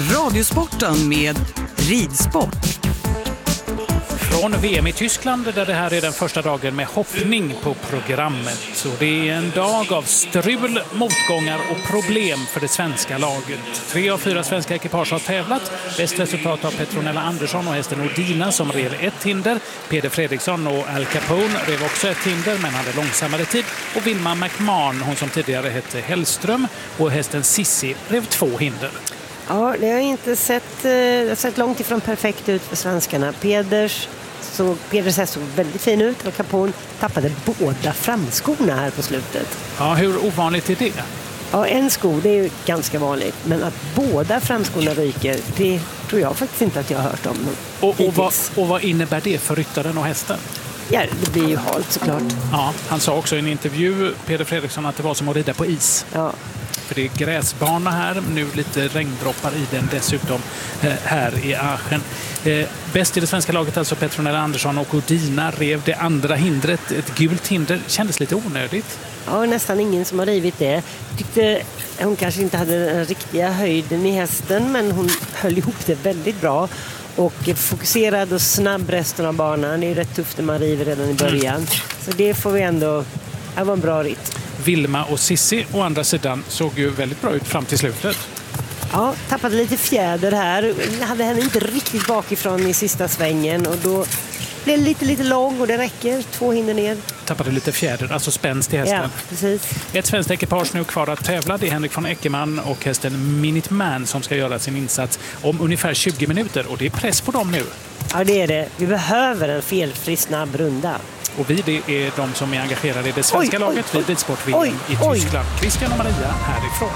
Radiosporten med ridsport. Från VM i Tyskland där det här är den första dagen med hoppning på programmet. Så det är en dag av strul, motgångar och problem för det svenska laget. 3 av 4 svenska ekipage har tävlat. Bäst resultat av Petronella Andersson och hästen Odina som rev ett hinder. Peder Fredriksson och Al Capone rev också ett hinder men hade långsammare tid. Och Wilma McMahon, hon som tidigare hette Hellström, och hästen Sissi rev 2 hinder. Ja, det har inte sett långt ifrån perfekt ut för svenskarna. Peders häst såg väldigt fin ut och Capone tappade båda framskorna här på slutet. Ja, hur ovanligt är det? Ja, en sko, det är ju ganska vanligt. Men att båda framskorna ryker, det tror jag faktiskt inte att jag har hört om. Och vad innebär det för ryttaren och hästen? Ja, det blir ju halt såklart. Ja, han sa också i en intervju, Peder Fredriksson, att det var som att rida på is. Ja. För det är gräsbana här, nu lite regndroppar i den dessutom här i Aachen. Bäst i det svenska laget alltså Petronella Andersson och Odina rev det andra hindret, ett gult hinder. Kändes lite onödigt. Ja, nästan ingen som har rivit det. Tyckte hon kanske inte hade den riktiga höjden i hästen, men hon höll ihop det väldigt bra. Och fokuserad och snabb resten av banan. Det är rätt tufft när man river redan i början. Så det får vi ändå... Det var en bra ritt. Wilma och Sissi å andra sidan såg ju väldigt bra ut fram till slutet. Ja, tappade lite fjäder här. Hade henne inte riktigt bakifrån i sista svängen. Och då blev det lite lång och det räcker. 2 hinder ner. Tappade lite fjäder, alltså spänst i hästen. Ja, precis. Ett svenskt ekipage nu kvar att tävla. Det är Henrik von Eckermann och hästen Minuteman som ska göra sin insats om ungefär 20 minuter. Och det är press på dem nu. Ja, det är det. Vi behöver en felfri snabb runda. Och vi, det är de som är engagerade i det svenska laget vid ridsport-VM i Tyskland. Christian och Maria härifrån.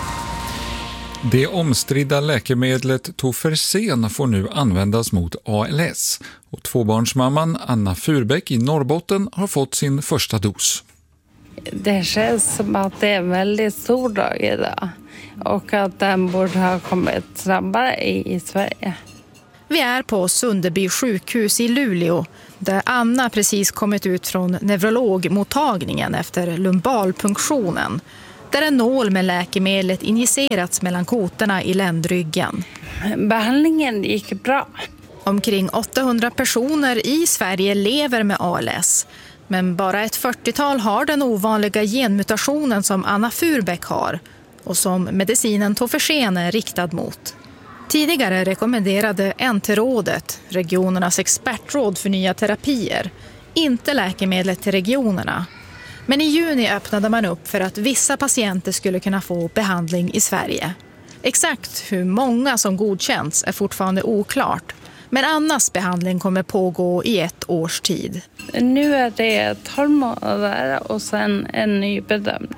Det omstridda läkemedlet Tofersen får nu användas mot ALS. Och tvåbarnsmamman Anna Furbeck i Norrbotten har fått sin första dos. Det känns som att det är en väldigt stor dag idag. Och att den borde ha kommit snabbare i Sverige. Vi är på Sunderby sjukhus i Luleå där Anna precis kommit ut från neurologmottagningen efter lumbalpunktionen. Där en nål med läkemedlet injicerats mellan kotorna i ländryggen. Behandlingen gick bra. Omkring 800 personer i Sverige lever med ALS. Men bara ett 40-tal har den ovanliga genmutationen som Anna Furbeck har och som medicinen Tofersen är riktad mot. Tidigare rekommenderade NT-rådet, regionernas expertråd för nya terapier, inte läkemedlet till regionerna. Men i juni öppnade man upp för att vissa patienter skulle kunna få behandling i Sverige. Exakt hur många som godkänts är fortfarande oklart. Men Annas behandling kommer pågå i 1 års tid. Nu är det 12 månader och sen en ny bedömning.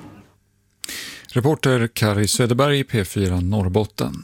Reporter Kari Söderberg, P4 Norrbotten.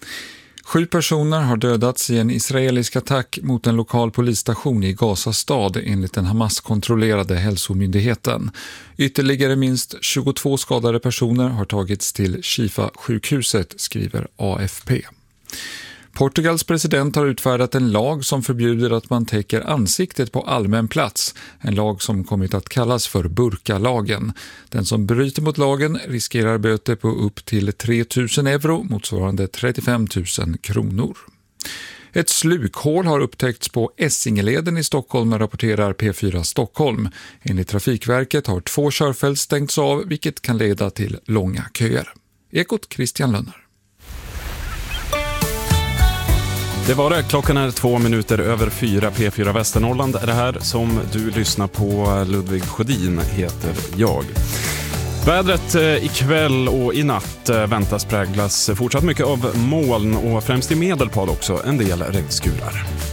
7 personer har dödats i en israelisk attack mot en lokal polisstation i Gaza stad enligt den Hamas-kontrollerade hälsomyndigheten. Ytterligare minst 22 skadade personer har tagits till Shifa-sjukhuset, skriver AFP. Portugals president har utfärdat en lag som förbjuder att man täcker ansiktet på allmän plats. En lag som kommit att kallas för burkalagen. Den som bryter mot lagen riskerar böter på upp till 3 000 euro, motsvarande 35 000 kronor. Ett slukhål har upptäckts på Essingeleden i Stockholm, rapporterar P4 Stockholm. Enligt Trafikverket har 2 körfält stängts av, vilket kan leda till långa köer. Ekot Christian Lönner. Det var det. Klockan är 2 minuter över 4. P4 Västernorrland är det här som du lyssnar på. Ludvig Sjödin heter jag. Vädret ikväll och i natt väntas präglas fortsatt mycket av moln och främst i Medelpad också en del regnskurar.